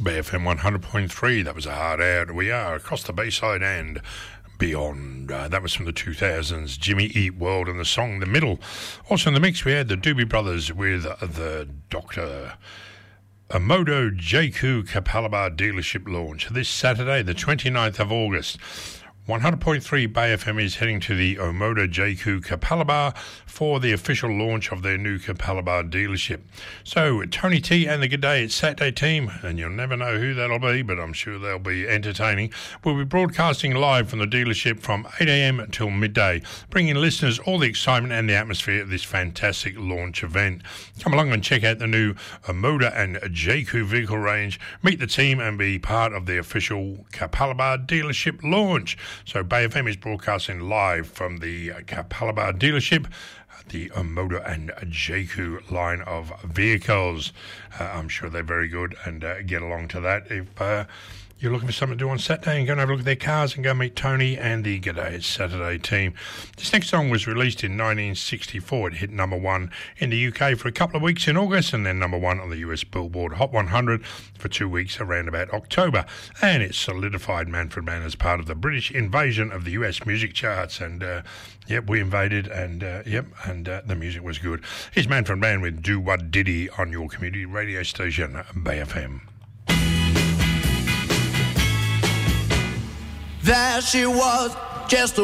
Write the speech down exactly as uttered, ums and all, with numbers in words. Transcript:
B F M one hundred point three. That was a hard out. We are across the Bayside and beyond. Uh, that was from the two thousands, Jimmy Eat World, and the song The Middle. Also in the mix we had the Doobie Brothers with the Doctor Omodo J Q Capalaba dealership launch this Saturday, the twenty-ninth of August. one hundred point three Bay F M is heading to the Omodo J Q Capalaba for the official launch of their new Capalaba dealership. So, Tony T and the G'day It's Saturday team, and you'll never know who that'll be, but I'm sure they'll be entertaining. We'll be broadcasting live from the dealership from eight a.m. until midday, bringing listeners all the excitement and the atmosphere of this fantastic launch event. Come along and check out the new Omodo and J Q vehicle range, meet the team and be part of the official Capalaba dealership launch. So Bay F M is broadcasting live from the Capalaba dealership, the Omodo and J Q line of vehicles. Uh, I'm sure they're very good, and uh, get along to that if uh, you're looking for something to do on Saturday, and go and have a look at their cars and go meet Tony and the G'day It's Saturday team. This next song was released in nineteen sixty-four. It hit number one in the U K for a couple of weeks in August, and then number one on the U S Billboard Hot one hundred for two weeks around about October. And it solidified Manfred Mann as part of the British invasion of the U S music charts. And uh, yep, we invaded, and uh, yep, and uh, the music was good. Here's Manfred Mann with Do What Diddy on your community radio station, Bay F M. There she was, just a